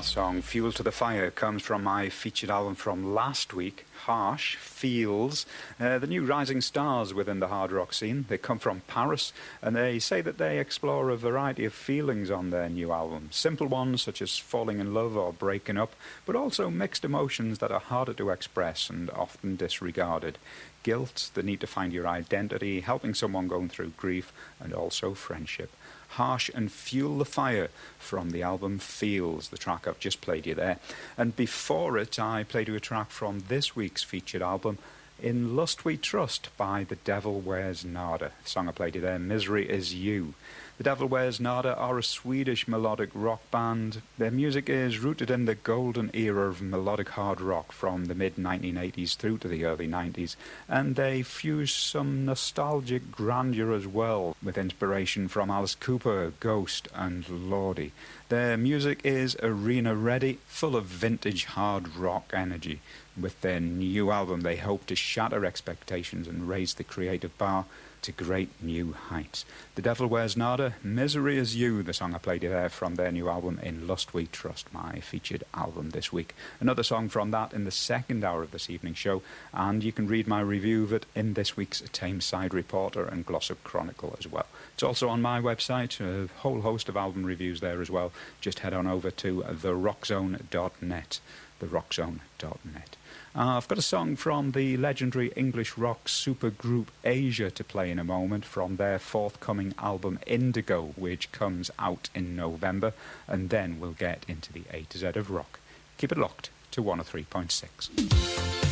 That song, Fuel to the Fire, comes from my featured album from last week, Harsh, Feels. The new rising stars within the hard rock scene. They come from Paris, and they say that they explore a variety of feelings on their new album. Simple ones, such as falling in love or breaking up, but also mixed emotions that are harder to express and often disregarded. Guilt, the need to find your identity, helping someone going through grief, and also friendship. Harsh and Fuel the Fire from the album Feels, the track I've just played you there. And before it, I played you a track from this week's featured album, In Lust We Trust by The Devil Wears Nada. The song I played you there, Misery Is You. The Devil Wears Nada are a Swedish melodic rock band. Their music is rooted in the golden era of melodic hard rock from the mid-1980s through to the early 90s, and they fuse some nostalgic grandeur as well, with inspiration from Alice Cooper, Ghost and Lordi. Their music is arena-ready, full of vintage hard rock energy. With their new album, they hope to shatter expectations and raise the creative bar to great new heights. The Devil Wears Nada, Misery Is You, the song I played you there from their new album In Lust We Trust, my featured album this week. Another song from that in the second hour of this evening's show, and you can read my review of it in this week's Tameside Reporter and Glossop Chronicle as well. It's also on my website, a whole host of album reviews there as well. Just head on over to therockzone.net, therockzone.net. I've got a song from the legendary English rock supergroup Asia to play in a moment from their forthcoming album Indigo, which comes out in November, and then we'll get into the A to Z of rock. Keep it locked to 103.6.